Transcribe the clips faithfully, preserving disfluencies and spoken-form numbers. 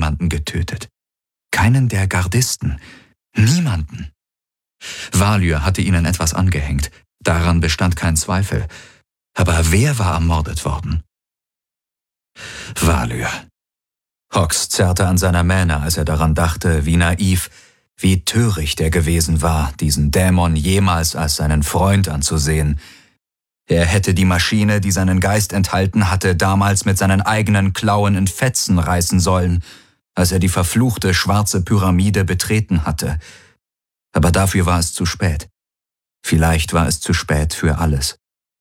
niemanden getötet. Keinen der Gardisten. Niemanden. Valyr hatte ihnen etwas angehängt. Daran bestand kein Zweifel. Aber wer war ermordet worden? Valyr. Hox zerrte an seiner Mähne, als er daran dachte, wie naiv, wie töricht er gewesen war, diesen Dämon jemals als seinen Freund anzusehen. Er hätte die Maschine, die seinen Geist enthalten hatte, damals mit seinen eigenen Klauen in Fetzen reißen sollen, als er die verfluchte schwarze Pyramide betreten hatte. Aber dafür war es zu spät. Vielleicht war es zu spät für alles.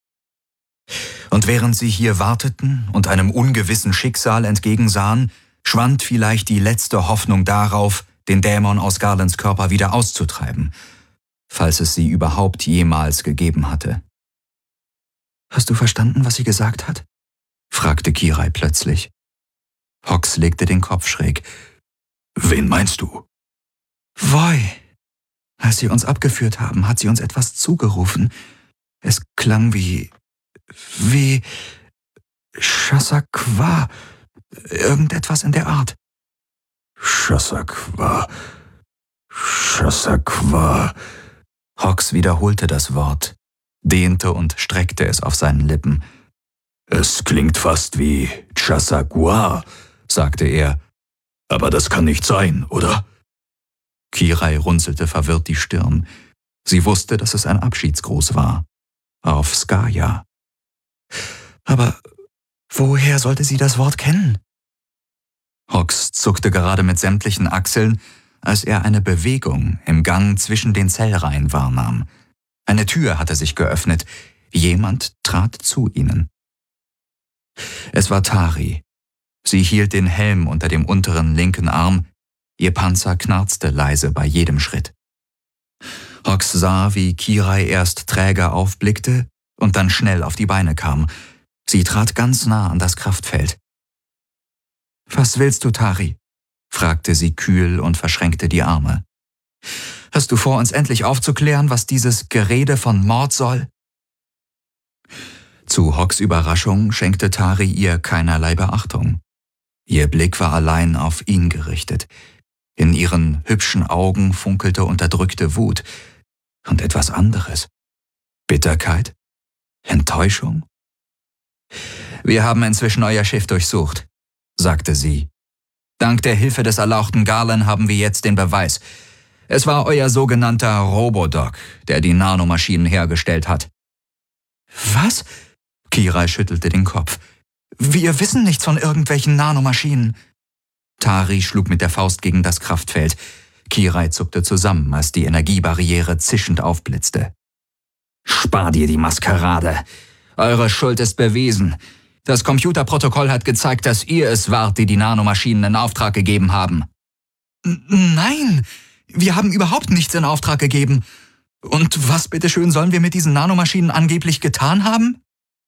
Und während sie hier warteten und einem ungewissen Schicksal entgegensahen, schwand vielleicht die letzte Hoffnung darauf, den Dämon aus Garlands Körper wieder auszutreiben, falls es sie überhaupt jemals gegeben hatte. »Hast du verstanden, was sie gesagt hat?« fragte Kirai plötzlich. Hox legte den Kopf schräg. »Wen meinst du?« »Voi. Als sie uns abgeführt haben, hat sie uns etwas zugerufen. Es klang wie... wie... Chassaqua. Irgendetwas in der Art.« »Chassaqua. Chassaqua.« Hox wiederholte das Wort, dehnte und streckte es auf seinen Lippen. »Es klingt fast wie Chassaqua«, sagte er. »Aber das kann nicht sein, oder?« Kirai runzelte verwirrt die Stirn. Sie wusste, dass es ein Abschiedsgruß war. Auf Skaya. Aber woher sollte sie das Wort kennen? Hox zuckte gerade mit sämtlichen Achseln, als er eine Bewegung im Gang zwischen den Zellreihen wahrnahm. Eine Tür hatte sich geöffnet. Jemand trat zu ihnen. Es war Tari. Sie hielt den Helm unter dem unteren linken Arm. Ihr Panzer knarzte leise bei jedem Schritt. Hox sah, wie Kirai erst träge aufblickte und dann schnell auf die Beine kam. Sie trat ganz nah an das Kraftfeld. »Was willst du, Tari?« fragte sie kühl und verschränkte die Arme. »Hast du vor, uns endlich aufzuklären, was dieses Gerede von Mord soll?« Zu Hox' Überraschung schenkte Tari ihr keinerlei Beachtung. Ihr Blick war allein auf ihn gerichtet. In ihren hübschen Augen funkelte unterdrückte Wut und etwas anderes. Bitterkeit? Enttäuschung? »Wir haben inzwischen euer Schiff durchsucht«, sagte sie. »Dank der Hilfe des erlauchten Garland haben wir jetzt den Beweis. Es war euer sogenannter Robodoc, der die Nanomaschinen hergestellt hat.« »Was?« Kirai schüttelte den Kopf. »Wir wissen nichts von irgendwelchen Nanomaschinen.« Tari schlug mit der Faust gegen das Kraftfeld. Kirai zuckte zusammen, als die Energiebarriere zischend aufblitzte. »Spar dir die Maskerade. Eure Schuld ist bewiesen. Das Computerprotokoll hat gezeigt, dass ihr es wart, die die Nanomaschinen in Auftrag gegeben haben.« »Nein, wir haben überhaupt nichts in Auftrag gegeben. Und was bitteschön sollen wir mit diesen Nanomaschinen angeblich getan haben?«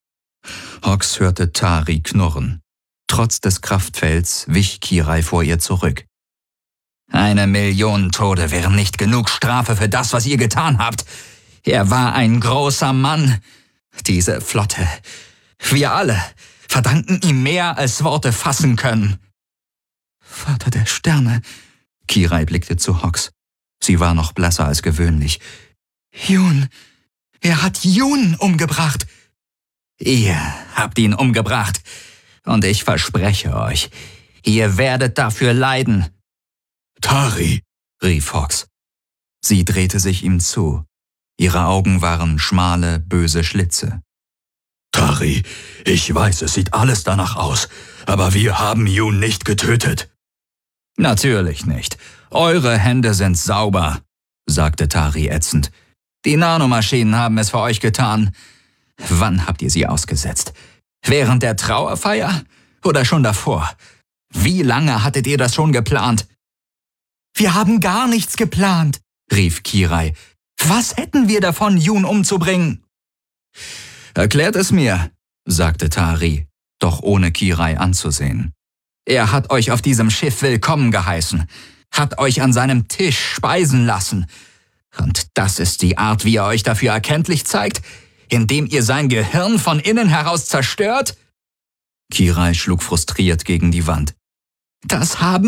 Hox hörte Tari knurren. Trotz des Kraftfelds wich Kirai vor ihr zurück. »Eine Million Tode wären nicht genug Strafe für das, was ihr getan habt. Er war ein großer Mann. Diese Flotte, wir alle, verdanken ihm mehr, als Worte fassen können.« »Vater der Sterne«, Kirai blickte zu Hox. Sie war noch blasser als gewöhnlich. »Jun, er hat Jun umgebracht.« »Ihr habt ihn umgebracht. Und ich verspreche euch, ihr werdet dafür leiden.« »Tari«, rief Hox. Sie drehte sich ihm zu. Ihre Augen waren schmale, böse Schlitze. »Tari, ich weiß, es sieht alles danach aus, aber wir haben Jun nicht getötet.« »Natürlich nicht. Eure Hände sind sauber«, sagte Tari ätzend. »Die Nanomaschinen haben es für euch getan. Wann habt ihr sie ausgesetzt? Während der Trauerfeier? Oder schon davor? Wie lange hattet ihr das schon geplant?« »Wir haben gar nichts geplant«, rief Kirai. »Was hätten wir davon, Jun umzubringen?« »Erklärt es mir«, sagte Tari, doch ohne Kirai anzusehen. »Er hat euch auf diesem Schiff willkommen geheißen, hat euch an seinem Tisch speisen lassen. Und das ist die Art, wie er euch dafür erkenntlich zeigt, indem ihr sein Gehirn von innen heraus zerstört?« Kirai schlug frustriert gegen die Wand. »Das haben